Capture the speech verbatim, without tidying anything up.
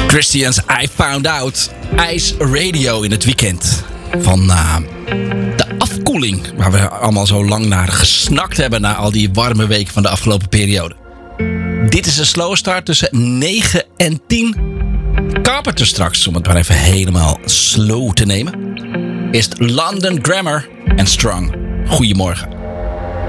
Christians, I Found Out. Ice Radio in het weekend. Van uh, de afkoeling. Waar we allemaal zo lang naar gesnakt hebben. Na al die warme weken van de afgelopen periode. Dit is een slow start tussen negen en tien. Carpenter straks, om het maar even helemaal slow te nemen. Is London Grammar en Strong. Goedemorgen.